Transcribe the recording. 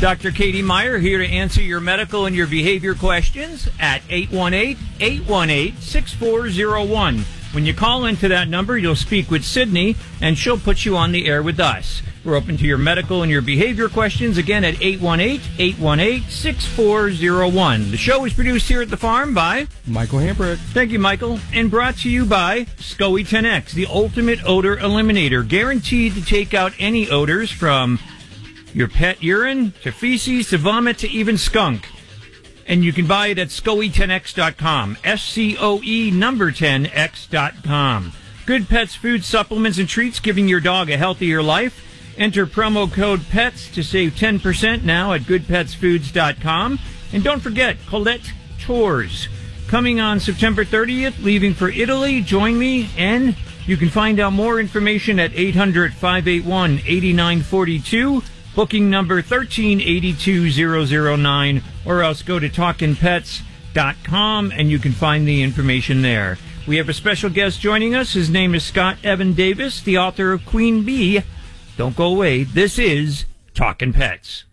Dr. Katie Meyer here to answer your medical and your behavior questions at 818-818-6401. When you call into that number, you'll speak with Sydney, and she'll put you on the air with us. We're open to your medical and your behavior questions, again, at 818-818-6401. The show is produced here at the farm by Michael Hambrick. Thank you, Michael. And brought to you by SCOE 10X, the ultimate odor eliminator, guaranteed to take out any odors from your pet urine to feces to vomit to even skunk. And you can buy it at SCOE10X.com, SCOE number 10X.com. Good Pets food supplements and treats, giving your dog a healthier life. Enter promo code PETS to save 10% now at goodpetsfoods.com. And don't forget, Colette Tours. Coming on September 30th, leaving for Italy. Join me, and you can find out more information at 800-581-8942. Booking number 1382009, or else go to talkinpets.com and you can find the information there. We have a special guest joining us. His name is Scott Evan Davis, the author of Queen Bee. Don't go away. This is Talkin' Pets.